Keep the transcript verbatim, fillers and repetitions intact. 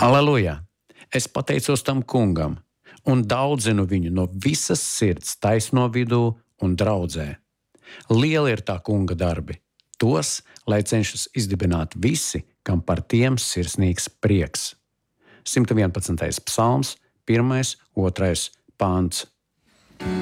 Halleluja! Es pateicos tam kungam un daudzinu viņu no visas sirds taisno vidū un draudzē. Liela ir tā kunga darbi. Tos, lai cenšas izdibināt visi, kam par tiem sirsnīgs prieks. simt vienpadsmitais psalms, pirmais, otrais pāns.